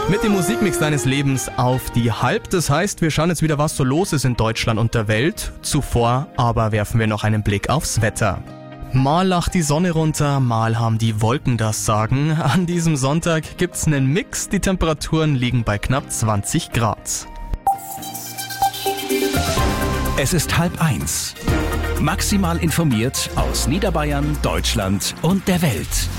Mit dem Musikmix deines Lebens auf die Halb. Das heißt, wir schauen jetzt wieder, was so los ist in Deutschland und der Welt. Zuvor aber werfen wir noch einen Blick aufs Wetter. Mal lacht die Sonne runter, mal haben die Wolken das Sagen. An diesem Sonntag gibt's einen Mix. Die Temperaturen liegen bei knapp 20 Grad. Es ist 12:30. Maximal informiert aus Niederbayern, Deutschland und der Welt.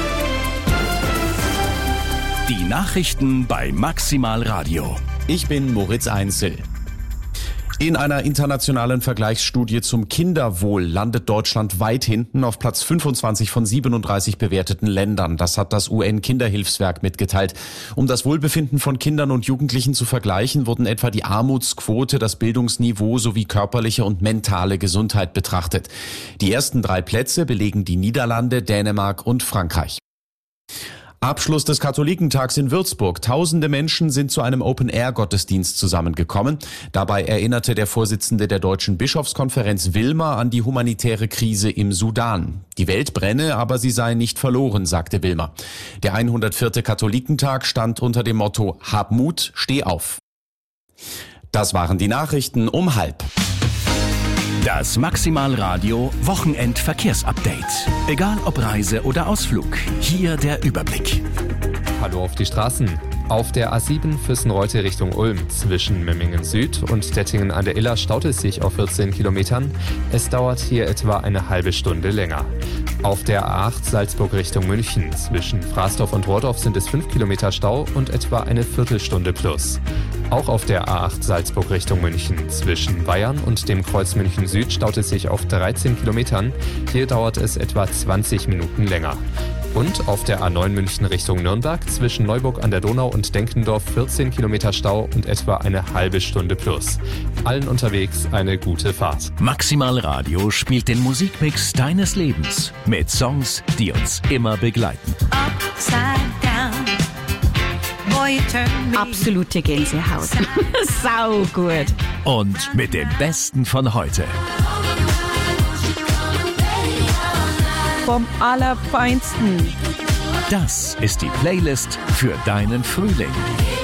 Die Nachrichten bei Maximal Radio. Ich bin Moritz Einzel. In einer internationalen Vergleichsstudie zum Kinderwohl landet Deutschland weit hinten auf Platz 25 von 37 bewerteten Ländern. Das hat das UN-Kinderhilfswerk mitgeteilt. Um das Wohlbefinden von Kindern und Jugendlichen zu vergleichen, wurden etwa die Armutsquote, das Bildungsniveau sowie körperliche und mentale Gesundheit betrachtet. Die ersten 3 Plätze belegen die Niederlande, Dänemark und Frankreich. Abschluss des Katholikentags in Würzburg. Tausende Menschen sind zu einem Open-Air-Gottesdienst zusammengekommen. Dabei erinnerte der Vorsitzende der Deutschen Bischofskonferenz Wilmer an die humanitäre Krise im Sudan. Die Welt brenne, aber sie sei nicht verloren, sagte Wilmer. Der 104. Katholikentag stand unter dem Motto Hab Mut, steh auf. Das waren die Nachrichten um 12:30. Das Maximal Radio Wochenend-Verkehrsupdate. Egal ob Reise oder Ausflug, hier der Überblick. Hallo auf die Straßen. Auf der A7 Füssen-Reute Richtung Ulm zwischen Memmingen Süd und Dettingen an der Iller staut es sich auf 14 Kilometern. Es dauert hier etwa eine halbe Stunde länger. Auf der A8 Salzburg Richtung München zwischen Frasdorf und Rohrdorf sind es 5 Kilometer Stau und etwa eine Viertelstunde plus. Auch auf der A8 Salzburg Richtung München zwischen Bayern und dem Kreuz München Süd staut es sich auf 13 Kilometern. Hier dauert es etwa 20 Minuten länger. Und auf der A9 München Richtung Nürnberg zwischen Neuburg an der Donau und Denkendorf 14 Kilometer Stau und etwa eine halbe Stunde plus. Allen unterwegs eine gute Fahrt. Maximal Radio spielt den Musikmix deines Lebens mit Songs, die uns immer begleiten. Absolute Gänsehaut. Sau gut. Und mit dem Besten von heute. Vom Allerfeinsten. Das ist die Playlist für deinen Frühling.